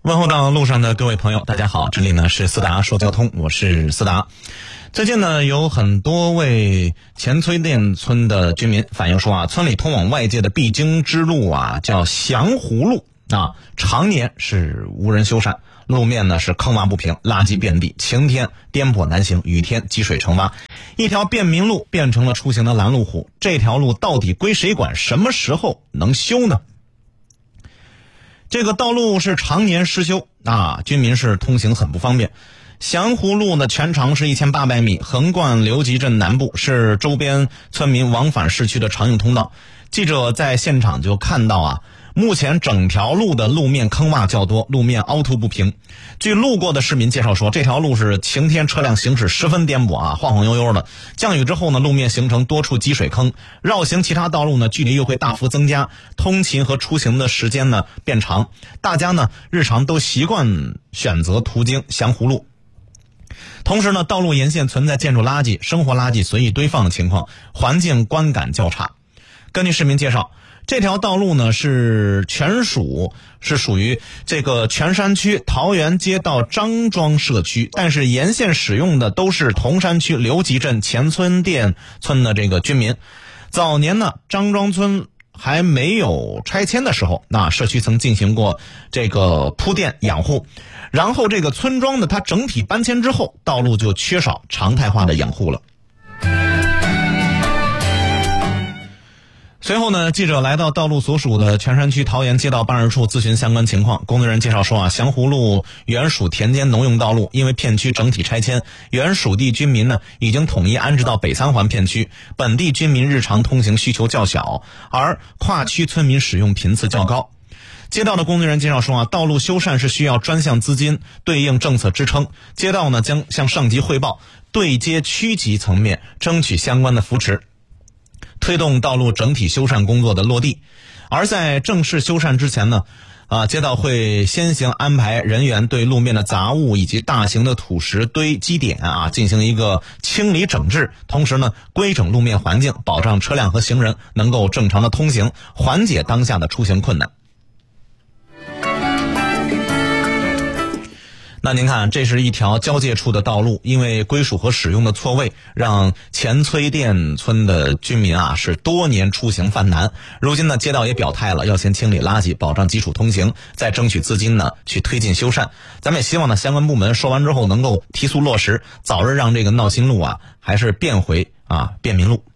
问候到路上的各位朋友，大家好，这里呢是思达说交通，我是思达。最近呢，有很多位前崔店村的居民反映说啊，村里通往外界的必经之路啊，叫祥湖路啊，常年是无人修缮，路面呢是坑洼不平，垃圾遍地，晴天颠簸难行，雨天积水成洼，一条便民路变成了出行的拦路虎。这条路到底归谁管？什么时候能修呢？这个道路是常年失修啊，居民是通行很不方便。祥湖路呢，全长是1800米，横贯刘集镇南部，是周边村民往返市区的常用通道。记者在现场就看到啊，目前整条路的路面坑洼较多，路面凹凸不平。据路过的市民介绍说，这条路是晴天车辆行驶十分颠簸啊，晃晃悠悠的。降雨之后呢，路面形成多处积水坑，绕行其他道路呢，距离又会大幅增加，通勤和出行的时间呢变长。大家呢日常都习惯选择途经祥湖路。同时呢，道路沿线存在建筑垃圾、生活垃圾随意堆放的情况，环境观感较差。根据市民介绍，这条道路呢是属于这个泉山区桃源街道张庄社区，但是沿线使用的都是铜山区刘集镇前村店村的这个居民。早年呢，张庄村还没有拆迁的时候，那社区曾进行过这个铺垫养护，然后这个村庄呢，它整体搬迁之后，道路就缺少常态化的养护了。随后呢，记者来到道路所属的泉山区桃源街道办事处咨询相关情况。工作人员介绍说啊，祥湖路原属田间农用道路，因为片区整体拆迁，原属地居民呢已经统一安置到北三环片区，本地居民日常通行需求较小，而跨区村民使用频次较高。街道的工作人员介绍说啊，道路修缮是需要专项资金对应政策支撑，街道呢将向上级汇报，对接区级层面争取相关的扶持，推动道路整体修缮工作的落地。而在正式修缮之前呢，街道会先行安排人员对路面的杂物以及大型的土石堆积点进行一个清理整治，同时呢规整路面环境，保障车辆和行人能够正常的通行，缓解当下的出行困难。那您看，这是一条交界处的道路，因为归属和使用的错位，让前崔店村的居民是多年出行犯难。如今呢，街道也表态了，要先清理垃圾，保障基础通行，再争取资金呢去推进修缮。咱们也希望呢，相关部门说完之后能够提速落实，早日让这个闹心路还是变回便民路。